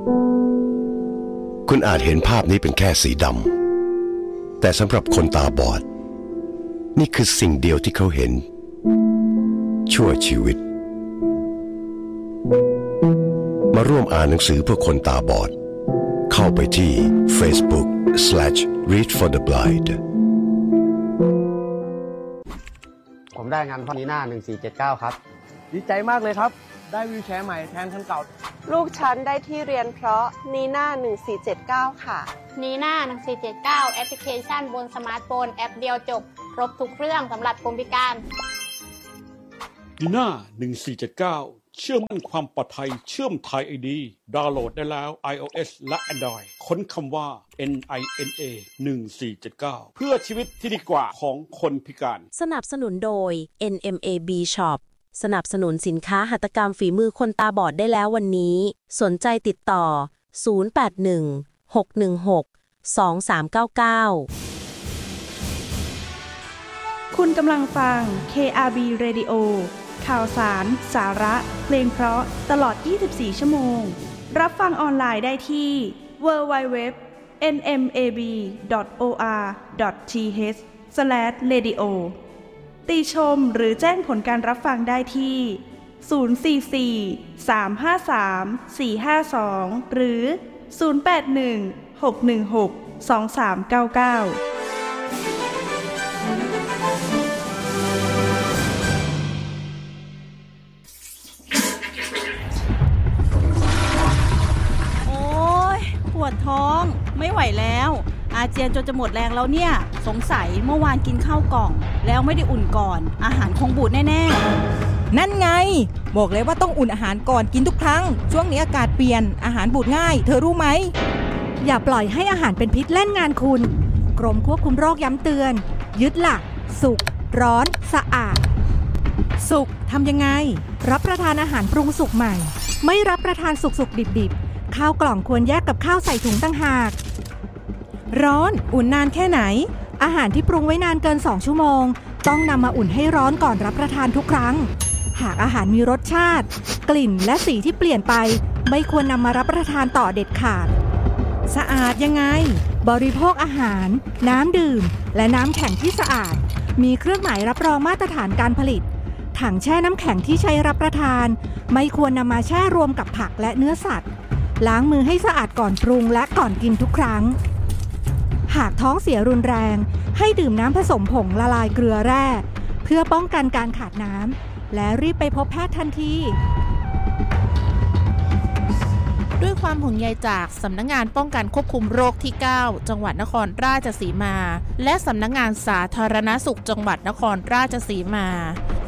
คุณอาจเห็นภาพนี้เป็นแค่สีดำแต่สำหรับคนตาบอดนี่คือสิ่งเดียวที่เขาเห็นชั่วชีวิตมาร่วมอ่านหนังสือเพื่อคนตาบอดเข้าไปที่ Facebook/Read for the Blind ผมได้งานพ่อนีน่า1479ครับดีใจมากเลยครับได้วีลแชร์ใหม่แทนคันเก่าลูกฉันได้ที่เรียนเพราะนีน่า1479ค่ะนีน่า1479แอปพลิเคชันบนสมาร์ทโฟนแอปเดียวจบครบทุกเรื่องสำหรับคนพิการนีน่า1479เชื่อมั่นความปลอดภัยเชื่อมไทย ID ดาวน์โหลดได้แล้ว iOS และ Android ค้นคำว่า NINA 1479เพื่อชีวิตที่ดีกว่าของคนพิการสนับสนุนโดย NMAB Shop สนับสนุนสินค้าหัตถกรรมฝีมือคนตาบอดได้แล้ววันนี้สนใจติดต่อ0816162399 คุณกำลังฟัง KRB Radio ข่าวสารสาระเพลงเพราะตลอด24ชั่วโมงรับฟังออนไลน์ได้ที่ www.nmab.or.th/radio ติชมหรือแจ้งผลการรับฟังได้ที่044-353-452หรือ081-616-2399 ปวดท้องไม่ไหวแล้วอาเจียนจนจะหมดแรงแล้วเนี่ยสงสัยเมื่อวานกินข้าวกล่องแล้วไม่ได้อุ่นก่อนอาหารคงบูดแน่ๆนั่นไงบอกเลยว่าต้องอุ่นอาหารก่อนกินทุกครั้งช่วงนี้อากาศเปลี่ยนอาหารบูดง่ายเธอรู้ไหมอย่าปล่อยให้อาหารเป็นพิษเล่นงานคุณกรมควบคุมโรคย้ำเตือนยึดหลักสุกร้อนสะอาดสุกทำยังไงรับประทานอาหารปรุงสุกใหม่ไม่รับประทานสุกดิบข้าวกล่องควรแยกกับข้าวใส่ถุงต่างหากร้อนอุ่นนานแค่ไหนอาหารที่ปรุงไว้นานเกิน2ชั่วโมงต้องนำมาอุ่นให้ร้อนก่อนรับประทานทุกครั้งหากอาหารมีรสชาติกลิ่นและสีที่เปลี่ยนไปไม่ควรนำมารับประทานต่อเด็ดขาดสะอาดยังไงบริโภคอาหารน้ำดื่มและน้ำแข็งที่สะอาดมีเครื่องหมายรับรองมาตรฐานการผลิตถังแช่น้ำแข็งที่ใช้รับประทานไม่ควรนำมาแช่รวมกับผักและเนื้อสัตว์ล้างมือให้สะอาดก่อนปรุงและก่อนกินทุกครั้งหากท้องเสียรุนแรงให้ดื่มน้ำผสมผงละลายเกลือแร่เพื่อป้องกันการขาดน้ำและรีบไปพบแพทย์ทันทีด้วยความห่วงใยจากสำนักงานป้องกันควบคุมโรคที่ 9 จังหวัดนครราชสีมาและสำนักงานสาธารณสุขจังหวัดนครราชสีมา